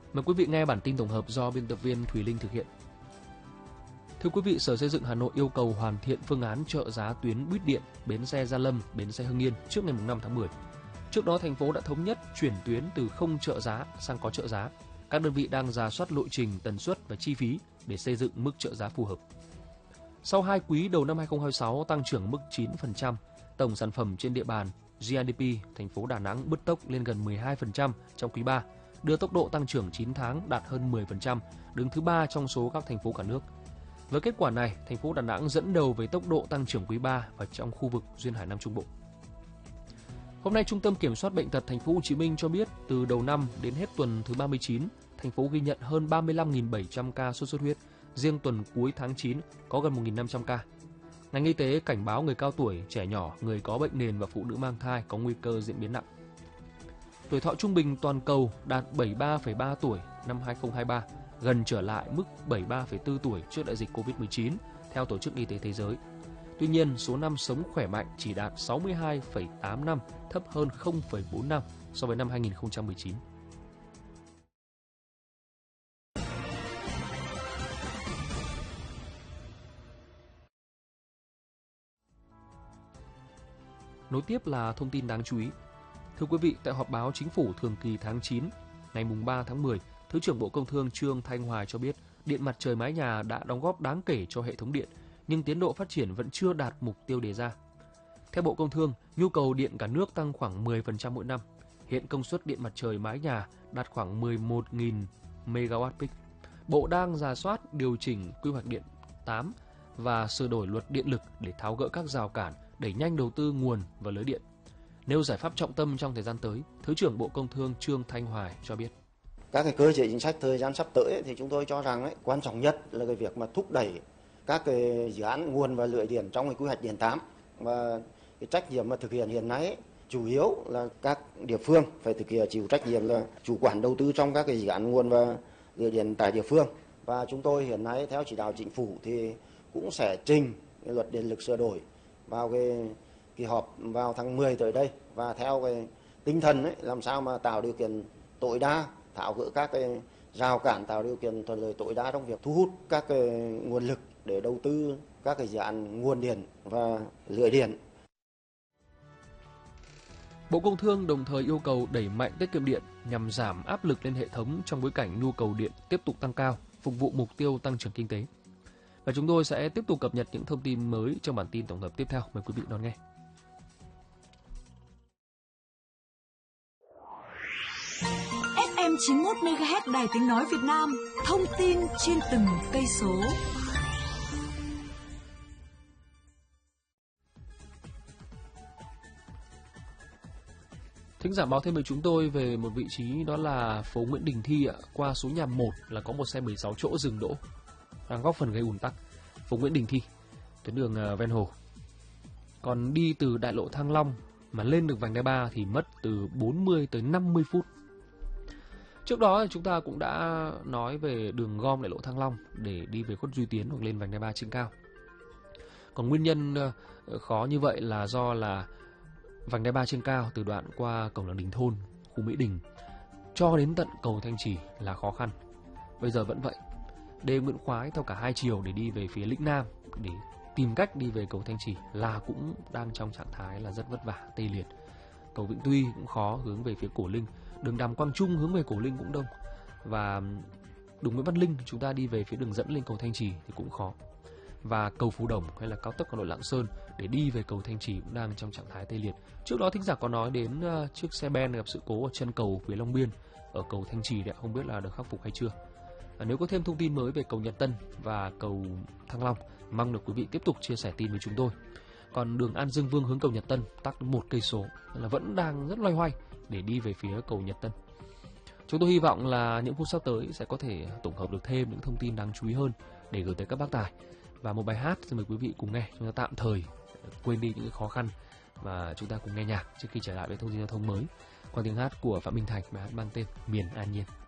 Mời quý vị nghe bản tin tổng hợp do biên tập viên Thùy Linh thực hiện. Thưa quý vị, Sở Xây dựng Hà Nội yêu cầu hoàn thiện phương án trợ giá tuyến buýt điện bến xe Gia Lâm, bến xe Hưng Yên trước ngày 5 tháng 10. Trước đó, thành phố đã thống nhất chuyển tuyến từ không trợ giá sang có trợ giá. Các đơn vị đang rà soát lộ trình, tần suất và chi phí để xây dựng mức trợ giá phù hợp. Sau 2 quý đầu năm 2026 tăng trưởng mức 9%, tổng sản phẩm trên địa bàn GDP thành phố Đà Nẵng bứt tốc lên gần 12% trong quý 3, đưa tốc độ tăng trưởng 9 tháng đạt hơn 10%, đứng thứ 3 trong số các thành phố cả nước. Với kết quả này, thành phố Đà Nẵng dẫn đầu với tốc độ tăng trưởng quý 3 và trong khu vực duyên hải Nam Trung Bộ. Hôm nay, Trung tâm Kiểm soát Bệnh tật Thành phố Hồ Chí Minh cho biết từ đầu năm đến hết tuần thứ 39, thành phố ghi nhận hơn 35.700 ca sốt xuất huyết. Riêng tuần cuối tháng 9 có gần 1.500 ca. Ngành y tế cảnh báo người cao tuổi, trẻ nhỏ, người có bệnh nền và phụ nữ mang thai có nguy cơ diễn biến nặng. Tuổi thọ trung bình toàn cầu đạt 73,3 tuổi năm 2023, gần trở lại mức 73,4 tuổi trước đại dịch Covid-19 theo Tổ chức Y tế Thế giới. Tuy nhiên, số năm sống khỏe mạnh chỉ đạt 62,8 năm, thấp hơn 0,4 năm so với năm 2019. Nối tiếp là thông tin đáng chú ý. Thưa quý vị, tại họp báo Chính phủ thường kỳ tháng 9, ngày 3 tháng 10, Thứ trưởng Bộ Công Thương Trương Thanh Hoài cho biết điện mặt trời mái nhà đã đóng góp đáng kể cho hệ thống điện, nhưng tiến độ phát triển vẫn chưa đạt mục tiêu đề ra. Theo Bộ Công Thương, nhu cầu điện cả nước tăng khoảng 10% mỗi năm. Hiện công suất điện mặt trời mái nhà đạt khoảng 11.000 MWp. Bộ đang rà soát điều chỉnh quy hoạch điện 8 và sửa đổi luật điện lực để tháo gỡ các rào cản, đẩy nhanh đầu tư nguồn và lưới điện. Nêu giải pháp trọng tâm trong thời gian tới, Thứ trưởng Bộ Công Thương Trương Thanh Hoài cho biết. Các cái cơ chế chính sách thời gian sắp tới thì chúng tôi cho rằng quan trọng nhất là cái việc mà thúc đẩy các cái dự án nguồn và lưới điện trong cái quy hoạch điện 8, và cái trách nhiệm mà thực hiện hiện nay chủ yếu là các địa phương phải thực hiện chịu trách nhiệm là chủ quản đầu tư trong các cái dự án nguồn và lưới điện tại địa phương. Và chúng tôi hiện nay theo chỉ đạo Chính phủ thì cũng sẽ trình cái luật điện lực sửa đổi vào cái kỳ họp vào tháng 10 tới đây, và theo cái tinh thần làm sao mà tạo điều kiện tối đa, tháo gỡ các cái rào cản, tạo điều kiện thuận lợi tối đa trong việc thu hút các cái nguồn lực để đầu tư các cái dự án nguồn điện và lưới điện. Bộ Công Thương đồng thời yêu cầu đẩy mạnh tiết kiệm điện nhằm giảm áp lực lên hệ thống trong bối cảnh nhu cầu điện tiếp tục tăng cao, phục vụ mục tiêu tăng trưởng kinh tế. Và chúng tôi sẽ tiếp tục cập nhật những thông tin mới trong bản tin tổng hợp tiếp theo. Mời quý vị đón nghe. FM 91 MHz Đài Tiếng nói Việt Nam, thông tin trên từng cây số. Thính giả báo thêm với chúng tôi về một vị trí, đó là phố Nguyễn Đình Thi ạ. Qua số nhà 1 là có một xe 16 chỗ dừng đỗ, đang góp phần gây ùn tắc. Phố Nguyễn Đình Thi, tuyến đường ven hồ. Còn đi từ đại lộ Thăng Long mà lên được vành đai 3 thì mất từ 40 tới 50 phút. Trước đó thì chúng ta cũng đã nói về đường gom đại lộ Thăng Long để đi về Khuất Duy Tiến hoặc lên vành đai 3 trên cao. Còn nguyên nhân khó như vậy là do là vành đai 3 trên cao từ đoạn qua cổng làng Đình Thôn, khu Mỹ Đình cho đến tận cầu Thanh Trì là khó khăn. Bây giờ vẫn vậy. Đê Nguyễn Khoái theo cả hai chiều để đi về phía Lĩnh Nam, để tìm cách đi về cầu Thanh Trì là cũng đang trong trạng thái là rất vất vả, tê liệt. Cầu Vĩnh Tuy cũng khó hướng về phía Cổ Linh, đường Đàm Quang Trung hướng về Cổ Linh cũng đông, và đường Nguyễn Văn Linh chúng ta đi về phía đường dẫn lên cầu Thanh Trì thì cũng khó. Và cầu Phú Đồng hay là cao tốc Hà Nội Lạng Sơn để đi về cầu Thanh Trì cũng đang trong trạng thái tê liệt. Trước đó thính giả có nói đến chiếc xe ben gặp sự cố ở chân cầu phía Long Biên ở cầu Thanh Trì đấy, không biết là được khắc phục hay chưa. Nếu có thêm thông tin mới về cầu Nhật Tân và cầu Thăng Long, mong được quý vị tiếp tục chia sẻ tin với chúng tôi. Còn đường An Dương Vương hướng cầu Nhật Tân tắc 1 cây số là vẫn đang rất loay hoay để đi về phía cầu Nhật Tân. Chúng tôi hy vọng là những phút sắp tới sẽ có thể tổng hợp được thêm những thông tin đáng chú ý hơn để gửi tới các bác tài. Và một bài hát xin mời quý vị cùng nghe, chúng ta tạm thời quên đi những cái khó khăn và chúng ta cùng nghe nhạc trước khi trở lại với thông tin giao thông mới. Qua tiếng hát của Phạm Minh Thành, bài hát mang tên Miền An Nhiên.